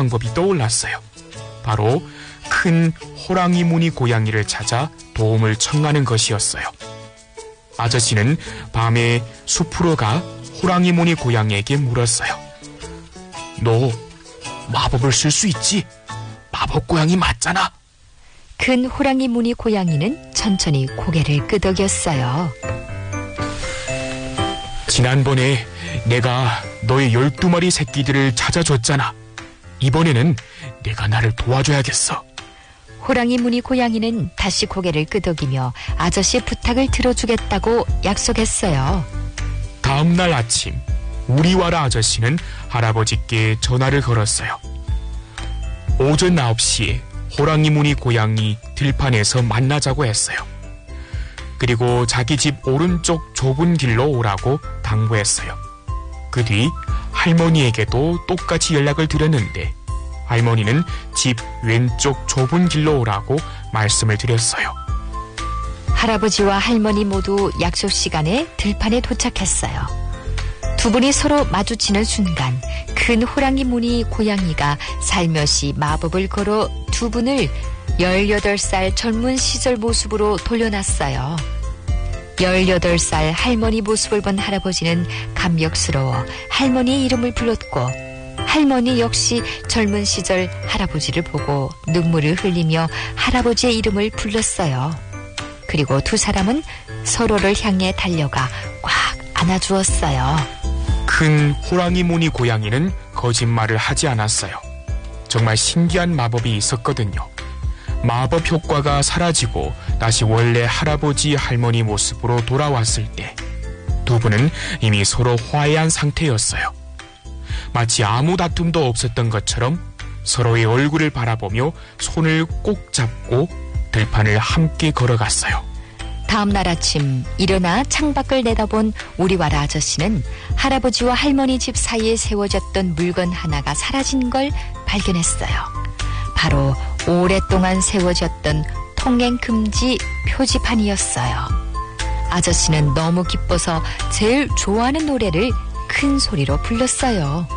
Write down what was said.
방법이 떠올랐어요. 바로 큰 호랑이 무늬 고양이를 찾아 도움을 청하는 것이었어요. 아저씨는 밤에 숲으로 가 호랑이 무늬 고양이에게 물었어요. 너 마법을 쓸 수 있지? 마법 고양이 맞잖아. 큰 호랑이 무늬 고양이는 천천히 고개를 끄덕였어요. 지난번에 내가 너의 12마리 새끼들을 찾아줬잖아. 이번에는 내가 나를 도와줘야겠어. 호랑이 무늬 고양이는 다시 고개를 끄덕이며 아저씨의 부탁을 들어주겠다고 약속했어요. 다음 날 아침 우리와라 아저씨는 할아버지께 전화를 걸었어요. 오전 9시에 호랑이 무늬 고양이 들판에서 만나자고 했어요. 그리고 자기 집 오른쪽 좁은 길로 오라고 당부했어요. 그 뒤 할머니에게도 똑같이 연락을 드렸는데 할머니는 집 왼쪽 좁은 길로 오라고 말씀을 드렸어요. 할아버지와 할머니 모두 약속 시간에 들판에 도착했어요. 두 분이 서로 마주치는 순간 큰 호랑이 무늬 고양이가 살며시 마법을 걸어 두 분을 18살 젊은 시절 모습으로 돌려놨어요. 18살 할머니 모습을 본 할아버지는 감격스러워 할머니의 이름을 불렀고 할머니 역시 젊은 시절 할아버지를 보고 눈물을 흘리며 할아버지의 이름을 불렀어요. 그리고 두 사람은 서로를 향해 달려가 꽉 안아주었어요. 큰 호랑이 무늬 고양이는 거짓말을 하지 않았어요. 정말 신기한 마법이 있었거든요. 마법 효과가 사라지고 다시 원래 할아버지 할머니 모습으로 돌아왔을 때 두 분은 이미 서로 화해한 상태였어요. 마치 아무 다툼도 없었던 것처럼 서로의 얼굴을 바라보며 손을 꼭 잡고 들판을 함께 걸어갔어요. 다음 날 아침 일어나 창밖을 내다본 우리와라 아저씨는 할아버지와 할머니 집 사이에 세워졌던 물건 하나가 사라진 걸 발견했어요. 바로 오랫동안 세워졌던 통행금지 표지판이었어요. 아저씨는 너무 기뻐서 제일 좋아하는 노래를 큰 소리로 불렀어요.